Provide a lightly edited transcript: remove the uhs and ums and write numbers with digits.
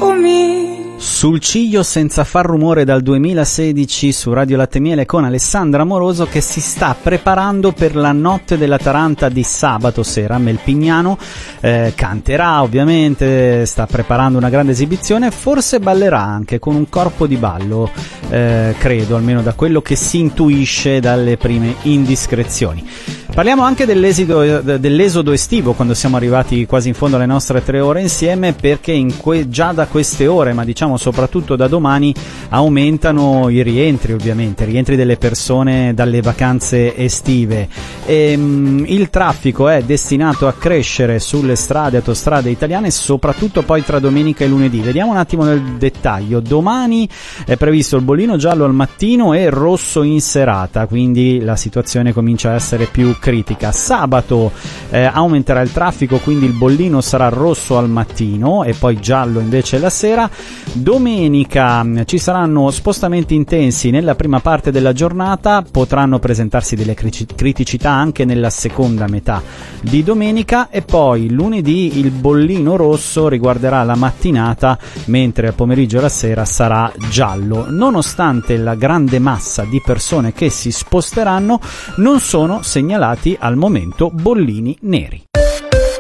Sul ciglio senza far rumore dal 2016 su Radio Latte Miele con Alessandra Amoroso, che si sta preparando per la Notte della Taranta di sabato sera a Melpignano. Canterà ovviamente, sta preparando una grande esibizione, forse ballerà anche con un corpo di ballo, credo, almeno da quello che si intuisce dalle prime indiscrezioni. Parliamo anche dell'esodo estivo, quando siamo arrivati quasi in fondo alle nostre 3 ore insieme, perché già da queste ore, ma diciamo soprattutto da domani, aumentano i rientri delle persone dalle vacanze estive. Il traffico è destinato a crescere sulle autostrade italiane, soprattutto poi tra domenica e lunedì. Vediamo un attimo nel dettaglio. Domani è previsto il bollino giallo al mattino e rosso in serata, quindi la situazione comincia a essere più critica. Sabato aumenterà il traffico, quindi il bollino sarà rosso al mattino e poi giallo invece la sera. Domenica ci saranno spostamenti intensi nella prima parte della giornata, potranno presentarsi delle criticità anche nella seconda metà di domenica, e poi lunedì il bollino rosso riguarderà la mattinata, mentre al pomeriggio e la sera sarà giallo. Nonostante la grande massa di persone che si sposteranno, non sono segnalati al momento bollini neri.